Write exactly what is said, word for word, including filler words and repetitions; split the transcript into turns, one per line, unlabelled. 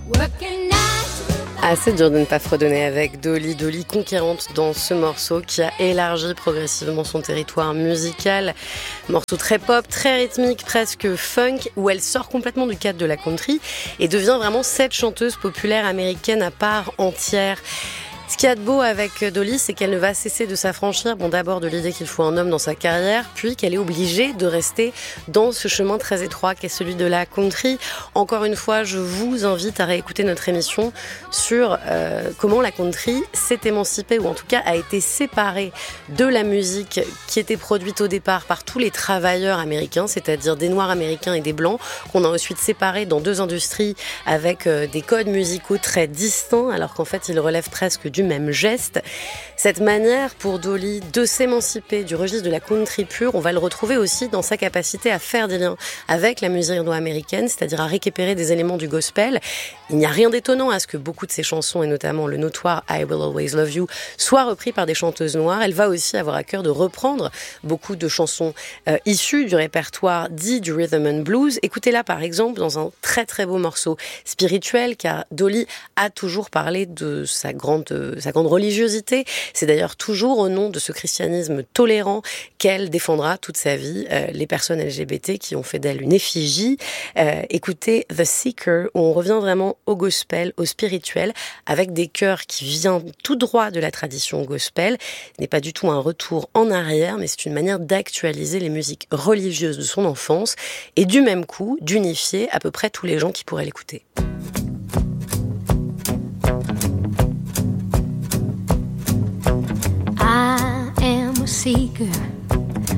Assez dur de ne pas fredonner avec Dolly, Dolly conquérante dans ce morceau qui a élargi progressivement son territoire musical. Morceau très pop, très rythmique, presque funk, où elle sort complètement du cadre de la country et devient vraiment cette chanteuse populaire américaine à part entière. Ce qu'il y a de beau avec Dolly, c'est qu'elle ne va cesser de s'affranchir, bon d'abord de l'idée qu'il faut un homme dans sa carrière, puis qu'elle est obligée de rester dans ce chemin très étroit qu'est celui de la country. Encore une fois, je vous invite à réécouter notre émission sur euh, comment la country s'est émancipée, ou en tout cas a été séparée de la musique qui était produite au départ par tous les travailleurs américains, c'est-à-dire des Noirs américains et des Blancs, qu'on a ensuite séparés dans deux industries avec euh, des codes musicaux très distincts, alors qu'en fait ils relèvent presque du même geste. Cette manière pour Dolly de s'émanciper du registre de la country pure, on va le retrouver aussi dans sa capacité à faire des liens avec la musique indo-américaine, c'est-à-dire à récupérer des éléments du gospel. Il n'y a rien d'étonnant à ce que beaucoup de ses chansons, et notamment le notoire I Will Always Love You, soient repris par des chanteuses noires. Elle va aussi avoir à cœur de reprendre beaucoup de chansons euh, issues du répertoire dit du rhythm and blues. Écoutez-la par exemple dans un très très beau morceau spirituel, car Dolly a toujours parlé de sa grande, euh, sa grande religiosité. C'est d'ailleurs toujours au nom de ce christianisme tolérant qu'elle défendra toute sa vie euh, les personnes L G B T qui ont fait d'elle une effigie. Euh, écoutez The Seeker, où on revient vraiment au gospel, au spirituel, avec des chœurs qui viennent tout droit de la tradition gospel. Ce n'est pas du tout un retour en arrière, mais c'est une manière d'actualiser les musiques religieuses de son enfance et du même coup d'unifier à peu près tous les gens qui pourraient l'écouter.
I am a seeker.